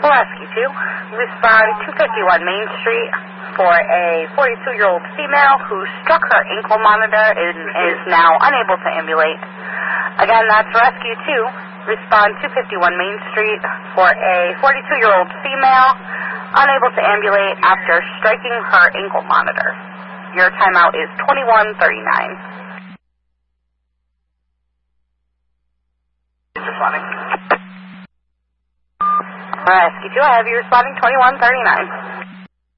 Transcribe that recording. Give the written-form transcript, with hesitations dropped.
Rescue 2, respond 251 Main Street for a 42-year-old female who struck her ankle monitor and is now unable to ambulate. Again, that's Rescue 2, respond 251 Main Street for a 42-year-old female unable to ambulate after striking her ankle monitor. Your timeout is 21:39. Responding. Rescue 2, I have you responding 21:39.